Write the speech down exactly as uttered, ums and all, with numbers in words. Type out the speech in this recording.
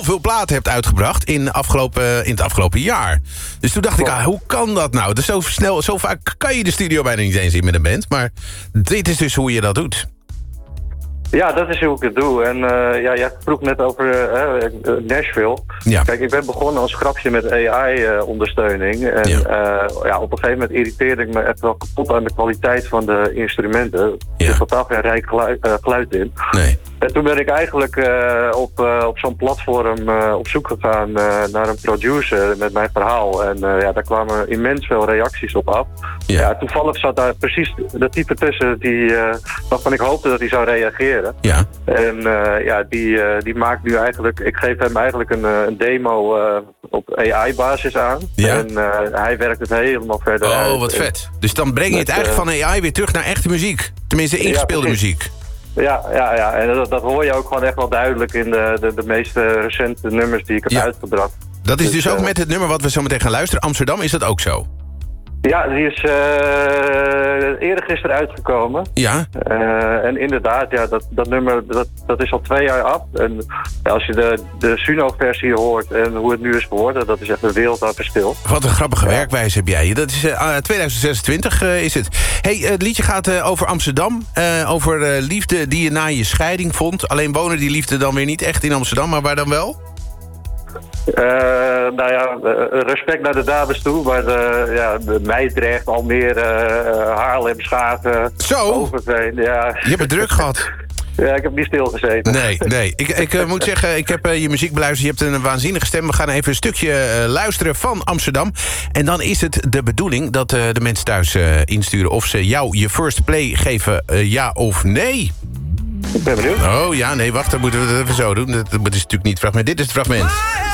veel platen hebt uitgebracht in, afgelopen, in het afgelopen jaar. Dus toen dacht ik, ah, hoe kan dat nou? Dus zo snel, zo vaak kan je de studio bijna niet eens in met een band. Maar dit is dus hoe je dat doet. Ja, dat is hoe ik het doe. En uh, ja, jij vroeg net over uh, Nashville. Ja. Kijk, ik ben begonnen als grapje met A I-ondersteuning. en Ja. Uh, ja, op een gegeven moment irriteerde ik me echt wel kapot aan de kwaliteit van de instrumenten. Er Ja. zit totaal geen rijk geluid, uh, geluid in. Nee. En toen ben ik eigenlijk uh, op, uh, op zo'n platform uh, op zoek gegaan uh, naar een producer met mijn verhaal. En uh, ja, daar kwamen immens veel reacties op af. Ja. Ja, toevallig zat daar precies de type tussen die, uh, waarvan ik hoopte dat hij zou reageren. Ja. En uh, ja, die, uh, die maakt nu eigenlijk... Ik geef hem eigenlijk een, uh, een demo uh, op A I-basis aan. Ja. En uh, hij werkt het helemaal verder uit. Oh, wat vet. Dus dan breng je het Met, eigenlijk uh, van A I weer terug naar echte muziek. Tenminste, ingespeelde precies. muziek. Ja, ja, ja. En dat, dat hoor je ook gewoon echt wel duidelijk in de, de, de meest uh, recente nummers die ik heb Ja. uitgebracht. Dat is dus, Dus, ook uh, met het nummer wat we zo meteen gaan luisteren. Amsterdam, is dat ook zo? Ja, die is uh, eergisteren uitgekomen. Ja. Uh, en inderdaad, ja, dat, dat nummer dat, dat is al twee jaar af. En ja, als je de, de Suno-versie hoort en hoe het nu is geworden, dat is echt een wereld aan verschil. Wat een grappige Ja. werkwijze heb jij. Dat is uh, twintig zesentwintig uh, is het. Hey, uh, het liedje gaat uh, over Amsterdam. Uh, over uh, liefde die je na je scheiding vond. Alleen wonen die liefde dan weer niet echt in Amsterdam, maar waar dan wel? Uh, nou ja, uh, respect naar de dames toe, maar de, ja, de Meidrecht, Almere, uh, Haarlem, Schagen, Zo? Overveen, ja. Je hebt het druk gehad. Ja, ik heb niet stilgezeten. Nee, nee. Ik, ik uh, moet zeggen, ik heb uh, je muziek beluisterd. Je hebt een waanzinnige stem. We gaan even een stukje uh, luisteren van Amsterdam. En dan is het de bedoeling dat uh, de mensen thuis uh, insturen... of ze jou je first play geven, uh, ja of nee. Ik ben benieuwd. Oh ja, nee, wacht, dan moeten we het even zo doen. Dat, dat is natuurlijk niet het fragment. Dit is het fragment.